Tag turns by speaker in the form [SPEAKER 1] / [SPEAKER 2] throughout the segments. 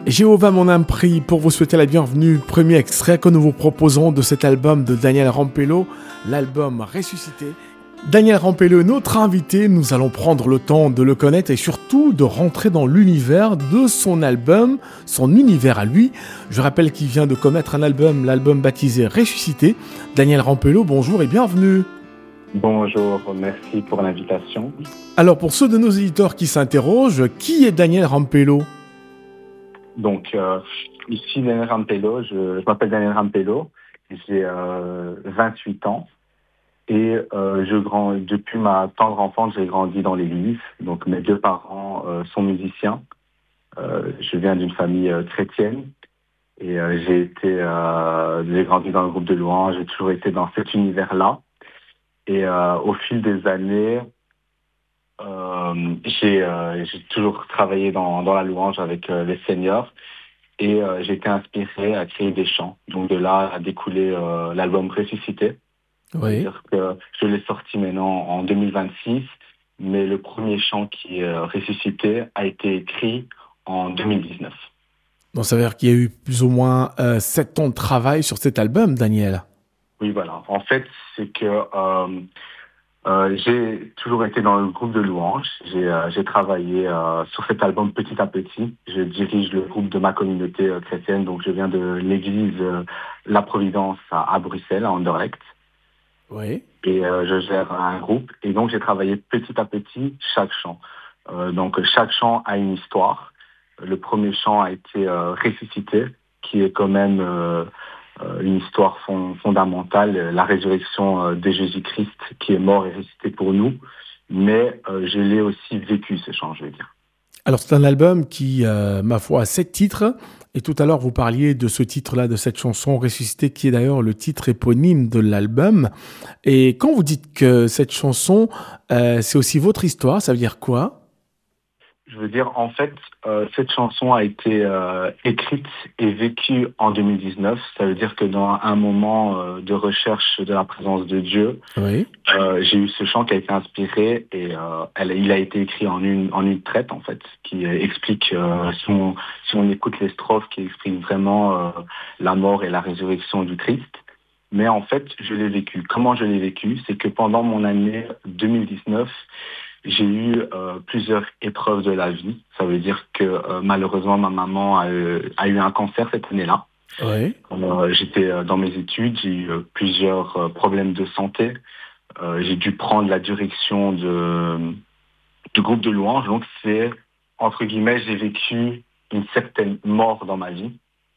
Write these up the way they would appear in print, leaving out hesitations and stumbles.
[SPEAKER 1] Jéhovah mon âme prie pour vous souhaiter la bienvenue. Premier extrait que nous vous proposons de cet album de Daniel Rampello, l'album Ressuscité. Daniel Rampello est notre invité, nous allons prendre le temps de le connaître et surtout de rentrer dans l'univers de son album, son univers à lui. Je rappelle qu'il vient de commettre un album, l'album baptisé Ressuscité. Daniel Rampello, bonjour et bienvenue.
[SPEAKER 2] Bonjour, merci pour l'invitation.
[SPEAKER 1] Alors pour ceux de nos éditeurs qui s'interrogent, qui est Daniel Rampello ?
[SPEAKER 2] Donc, ici Daniel Rampello, je m'appelle Daniel Rampello, j'ai 28 ans et depuis ma tendre enfance, j'ai grandi dans l'église. Donc mes deux parents sont musiciens. Je viens d'une famille chrétienne et j'ai grandi dans le groupe de louanges, j'ai toujours été dans cet univers-là. Et au fil des années, j'ai toujours travaillé dans la louange avec les seniors et j'ai été inspiré à créer des chants. Donc de là a découlé l'album Ressuscité.
[SPEAKER 1] Oui.
[SPEAKER 2] C'est-à-dire que je l'ai sorti maintenant en 2026, mais le premier chant qui est Ressuscité a été écrit en 2019.
[SPEAKER 1] Donc ça veut dire qu'il y a eu plus ou moins 7 ans de travail sur cet album, Daniel.
[SPEAKER 2] Oui, voilà. En fait, c'est que j'ai toujours été dans le groupe de louanges. J'ai travaillé sur cet album petit à petit. Je dirige le groupe de ma communauté chrétienne, donc je viens de l'église La Providence à Bruxelles, à Anderlecht.
[SPEAKER 1] Oui.
[SPEAKER 2] Et je gère un groupe. Et donc j'ai travaillé petit à petit chaque chant. Donc chaque chant a une histoire. Le premier chant a été Ressuscité, qui est quand même une histoire fondamentale, la résurrection de Jésus-Christ qui est mort et ressuscité pour nous. Mais je l'ai aussi vécu, ce chant, je veux dire.
[SPEAKER 1] Alors c'est un album qui, ma foi, a 7 titres. Et tout à l'heure, vous parliez de ce titre-là, de cette chanson Ressuscité, qui est d'ailleurs le titre éponyme de l'album. Et quand vous dites que cette chanson, c'est aussi votre histoire, ça veut dire quoi ?
[SPEAKER 2] Je veux dire, en fait, cette chanson a été écrite et vécue en 2019. Ça veut dire que dans un moment de recherche de la présence de Dieu,
[SPEAKER 1] Oui.
[SPEAKER 2] j'ai eu ce chant qui a été inspiré et il a été écrit en une traite, en fait, qui explique, si on écoute les strophes, qui expliquent vraiment la mort et la résurrection du Christ. Mais en fait, je l'ai vécu. Comment je l'ai vécu ? C'est que pendant mon année 2019, j'ai eu plusieurs épreuves de la vie. Ça veut dire que malheureusement, ma maman a eu un cancer cette année-là.
[SPEAKER 1] Oui.
[SPEAKER 2] J'étais dans mes études, j'ai eu plusieurs problèmes de santé. J'ai dû prendre la direction du groupe de louanges. Donc c'est, entre guillemets, j'ai vécu une certaine mort dans ma vie.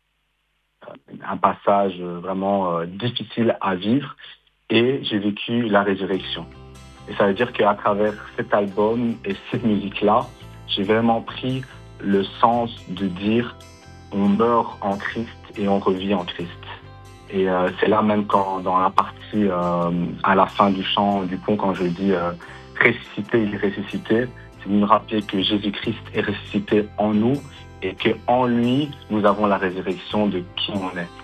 [SPEAKER 2] Un passage vraiment difficile à vivre. Et j'ai vécu la résurrection. Et ça veut dire qu'à travers cet album et cette musique-là, j'ai vraiment pris le sens de dire on meurt en Christ et on revit en Christ. Et c'est là même quand dans la partie à la fin du chant du pont, quand je dis ressuscité, il est ressuscité, c'est de nous rappeler que Jésus-Christ est ressuscité en nous et qu'en lui, nous avons la résurrection de qui on est.